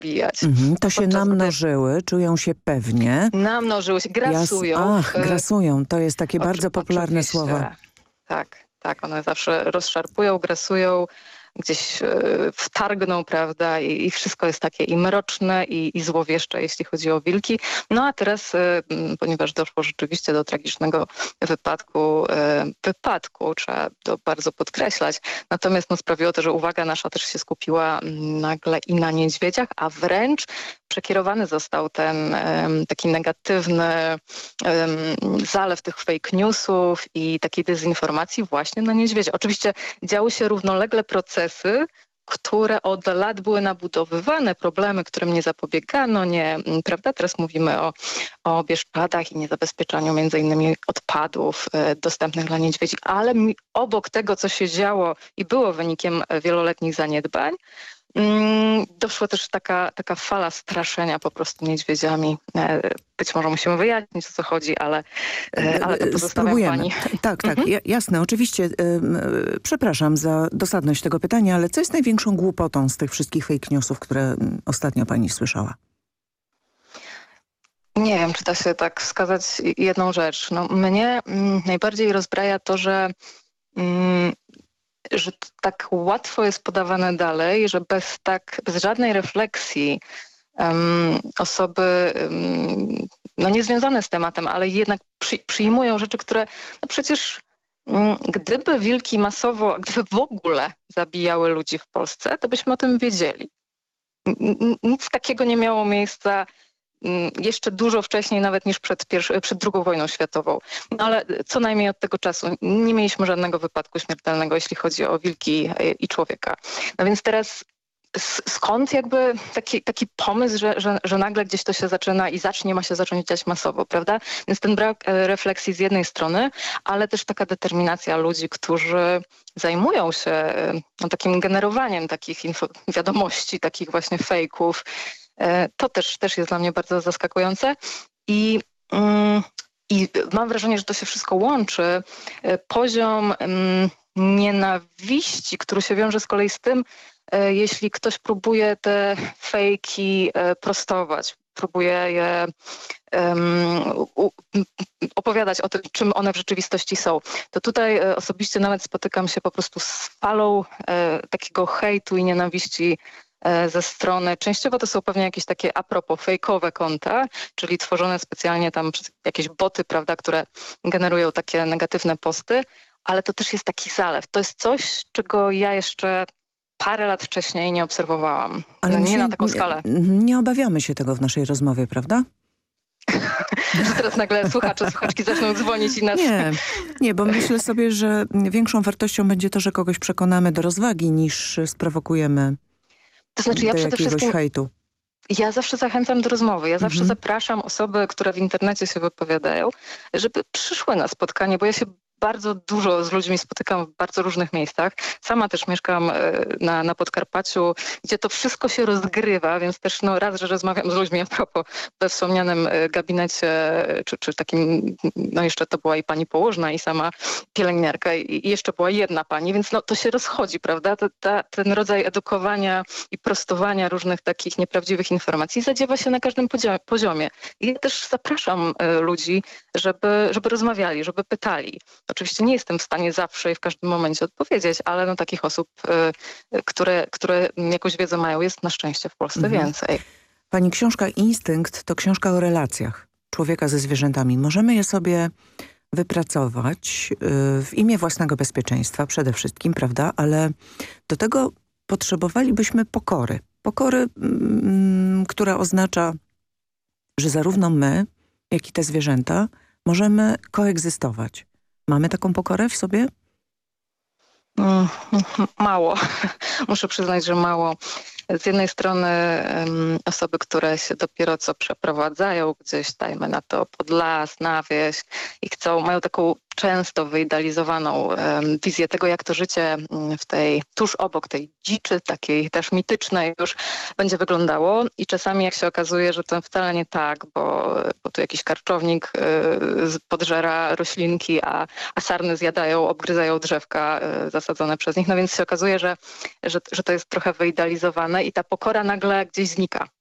zabijać. To się namnożyły, czują się pewnie. Namnożyły się, grasują. Grasują, to jest takie bardzo popularne słowo. Tak, one zawsze rozszarpują, grasują, gdzieś wtargną, prawda, i wszystko jest takie i mroczne, i złowieszcze, jeśli chodzi o wilki. No a teraz, ponieważ doszło rzeczywiście do tragicznego wypadku, trzeba to bardzo podkreślać, natomiast sprawiło to, że uwaga nasza też się skupiła nagle i na niedźwiedziach, a wręcz przekierowany został ten taki negatywny zalew tych fake newsów i takiej dezinformacji właśnie na niedźwiedzia. Oczywiście działy się równolegle procesy, które od lat były nabudowywane, problemy, którym nie zapobiegano, prawda? Teraz mówimy o Bieszczadach i niezabezpieczaniu między innymi odpadów dostępnych dla niedźwiedzi, ale obok tego, co się działo i było wynikiem wieloletnich zaniedbań, doszła też taka fala straszenia po prostu niedźwiedziami. Być może musimy wyjaśnić, o co chodzi, ale to pozostawiam pani. Tak, jasne. Oczywiście, przepraszam za dosadność tego pytania, ale co jest największą głupotą z tych wszystkich fake newsów, które ostatnio pani słyszała? Nie wiem, czy da się tak wskazać jedną rzecz. Mnie najbardziej rozbraja to, że tak łatwo jest podawane dalej, że bez żadnej refleksji osoby niezwiązane z tematem, ale jednak przyjmują rzeczy, które przecież gdyby wilki gdyby w ogóle zabijały ludzi w Polsce, to byśmy o tym wiedzieli. Nic takiego nie miało miejsca jeszcze dużo wcześniej, nawet niż przed II wojną światową. Ale co najmniej od tego czasu nie mieliśmy żadnego wypadku śmiertelnego, jeśli chodzi o wilki i człowieka. No więc teraz skąd jakby taki pomysł, że nagle gdzieś to się zaczyna i ma się zacząć dziać masowo, prawda? Więc ten brak refleksji z jednej strony, ale też taka determinacja ludzi, którzy zajmują się takim generowaniem takich wiadomości, takich właśnie fejków. To też jest dla mnie bardzo zaskakujące i mam wrażenie, że to się wszystko łączy. Poziom nienawiści, który się wiąże z kolei z tym, jeśli ktoś próbuje te fejki prostować, próbuje je opowiadać o tym, czym one w rzeczywistości są. To tutaj osobiście nawet spotykam się po prostu z falą takiego hejtu i nienawiści ze strony, częściowo to są pewnie jakieś takie a propos fejkowe konta, czyli tworzone specjalnie tam przez jakieś boty, prawda, które generują takie negatywne posty, ale to też jest taki zalew. To jest coś, czego ja jeszcze parę lat wcześniej nie obserwowałam. Ale nie na taką skalę. Nie obawiamy się tego w naszej rozmowie, prawda? Że teraz nagle słuchaczki zaczną dzwonić i nas... Nie, bo myślę sobie, że większą wartością będzie to, że kogoś przekonamy do rozwagi, niż sprowokujemy do jakiegoś hejtu. Ja zawsze zachęcam do rozmowy. Ja zawsze zapraszam osoby, które w internecie się wypowiadają, żeby przyszły na spotkanie, bo ja się bardzo dużo z ludźmi spotykam w bardzo różnych miejscach. Sama też mieszkam na Podkarpaciu, gdzie to wszystko się rozgrywa, więc też raz, że rozmawiam z ludźmi a propos we wspomnianym gabinecie, czy takim, jeszcze to była i pani położna i sama pielęgniarka i jeszcze była jedna pani, więc to się rozchodzi, prawda? Ten rodzaj edukowania i prostowania różnych takich nieprawdziwych informacji zadziewa się na każdym poziomie. I ja też zapraszam ludzi, żeby rozmawiali, żeby pytali. Oczywiście nie jestem w stanie zawsze i w każdym momencie odpowiedzieć, ale takich osób, które jakąś wiedzę mają, jest na szczęście w Polsce więcej. Pani książka Instynkt to książka o relacjach człowieka ze zwierzętami. Możemy je sobie wypracować w imię własnego bezpieczeństwa przede wszystkim, prawda? Ale do tego potrzebowalibyśmy pokory. Pokory, która oznacza, że zarówno my, jak i te zwierzęta możemy koegzystować. Mamy taką pokorę w sobie? Mało. Muszę przyznać, że mało. Z jednej strony osoby, które się dopiero co przeprowadzają gdzieś, dajmy na to pod las, na wieś i mają taką często wyidealizowaną wizję tego, jak to życie w tej, tuż obok tej dziczy, takiej też mitycznej już będzie wyglądało. I czasami jak się okazuje, że to wcale nie tak, bo tu jakiś karczownik podżera roślinki, a sarny zjadają, obgryzają drzewka zasadzone przez nich. No więc się okazuje, że to jest trochę wyidealizowane i ta pokora nagle gdzieś znika.